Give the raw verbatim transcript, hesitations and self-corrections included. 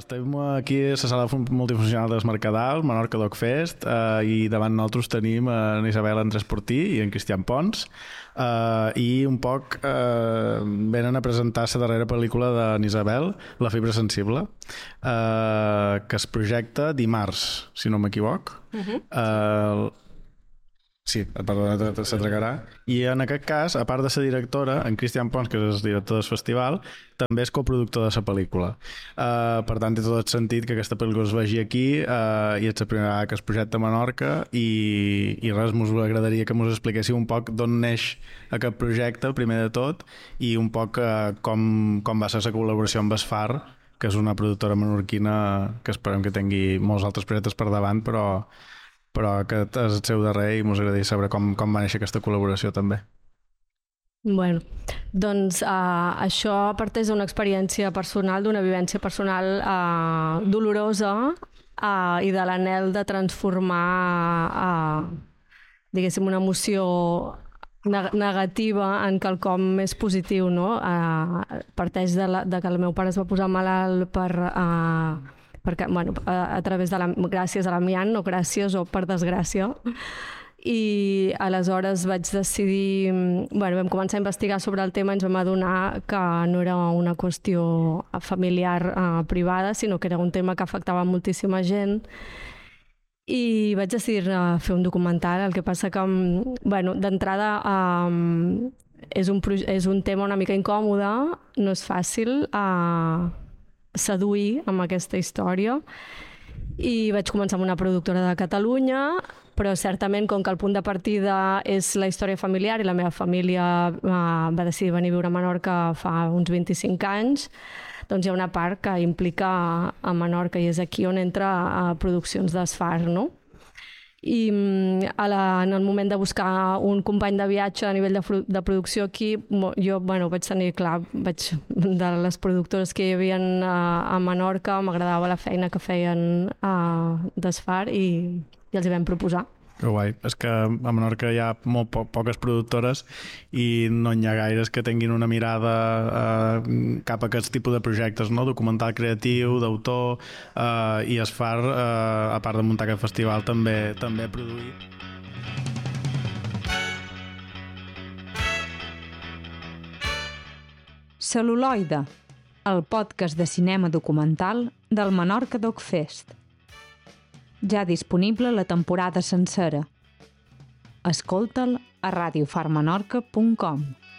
estem aquí a la sala multifuncional del Mercadal, Menorca Dog Fest, eh, i davant nosaltres tenim en Isabel Andrés Portí i en Cristian Pons, eh, i un poc eh, venen a presentar la darrera pel·lícula d'en Isabel, La fibra sensible, eh, que es projecta dimarts, si no m'equivoc. Uh-huh. Eh, Sí, perdona, s'atragarà. I en aquest cas, a part de la directora, en Cristian Pons, que és el director del festival, també és coproductor de la pel·lícula. Uh, per tant, té tot el sentit que aquesta pel·lícula es vegi aquí, uh, i és la primera vegada que es projecta a Menorca, i, i res, us agradaria que ens expliquéssiu un poc d'on neix aquest projecte, primer de tot, i un poc uh, com, com va ser la col·laboració amb Esfar, que és una productora menorquina que esperem que tingui molts altres projectes per davant, però però aquest és el seu darrer i ens agradaria saber com, com va néixer aquesta col·laboració també. Bueno, doncs uh, això parteix d'una experiència personal, d'una vivència personal uh, dolorosa uh, i de l'anhel de transformar uh, diguéssim una emoció neg- negativa en quelcom més positiu, no? Uh, parteix de, la, de que el meu pare es va posar malalt per... Uh, perquè, bueno, a, a través de la, gràcies a l'amiant, no gràcies o per desgràcia, i aleshores vaig decidir, bueno, vam començar a investigar sobre el tema i ens vam adonar que no era una qüestió familiar eh, privada, sinó que era un tema que afectava moltíssima gent, i vaig decidir uh, fer un documental. El que passa que, bueno, d'entrada um, és, un, és un tema una mica incòmode, no és fàcil uh, seduir amb aquesta història, i vaig començar amb una productora de Catalunya, però certament com que el punt de partida és la història familiar i la meva família uh, va decidir venir a viure a Menorca fa uns vint-i-cinc anys, doncs hi ha una part que implica a Menorca i és aquí on entra a produccions d'Esfar, no? I a la, en el moment de buscar un company de viatge a nivell de, de producció aquí, jo bueno, vaig tenir clar, vaig, de les productores que hi havia a, a Menorca, m'agradava la feina que feien uh, d'Esfar i, i els hi vam proposar. Que guai. És que a Menorca hi ha molt po poques productores i no hi ha gaires que tinguin una mirada eh, cap a aquest tipus de projectes, no? Documental creatiu, d'autor, eh, i Esfar, eh, a part de muntar aquest festival, també també produir. Cel·luloide, el podcast de cinema documental del Menorca Dog Fest. Ja disponible la temporada sencera. Escolta'l a radio far menorca punt com.